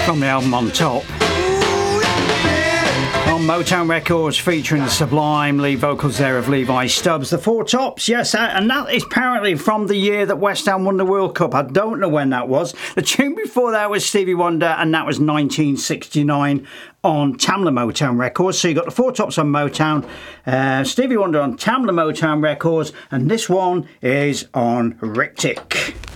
From the album On Top. On Motown Records, featuring the sublime lead vocals there of Levi Stubbs. The Four Tops, yes, and that is apparently from the year that West Ham won the World Cup. I don't know when that was. The tune before that was Stevie Wonder, and that was 1969 on Tamla Motown Records. So you got the Four Tops on Motown, Stevie Wonder on Tamla Motown Records, and this one is on Riptych.